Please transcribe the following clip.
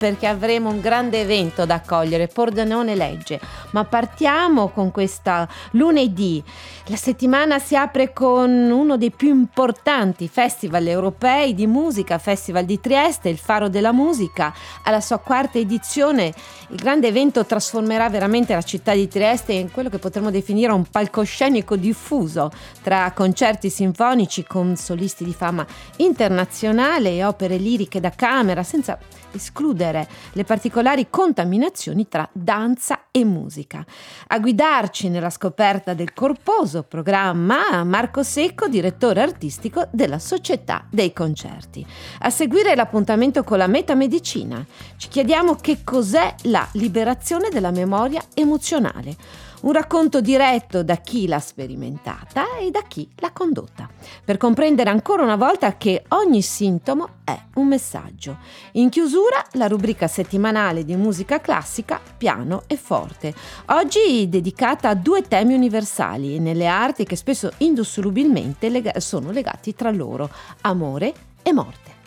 perché avremo un grande evento da accogliere, Pordenone Legge. Ma partiamo con questa lunedì. La settimana si apre con uno dei più importanti festival europei di musica, Festival di Trieste, il Faro della Musica. Alla sua quarta edizione il grande evento trasformerà veramente la città di Trieste in quello che potremmo definire un palcoscenico diffuso tra concerti sinfonici con solisti di fama internazionale e opere liriche da camera, senza escludere le particolari contaminazioni tra danza e musica. A guidarci nella scoperta del corposo programma Marco Secco, direttore artistico della Società dei Concerti. A seguire l'appuntamento con la metamedicina. Ci chiediamo che cos'è la liberazione della memoria emozionale. Un racconto diretto da chi l'ha sperimentata e da chi l'ha condotta, per comprendere ancora una volta che ogni sintomo è un messaggio. In chiusura, la rubrica settimanale di musica classica, piano e forte, oggi dedicata a due temi universali nelle arti che spesso indissolubilmente sono legati tra loro: amore e morte.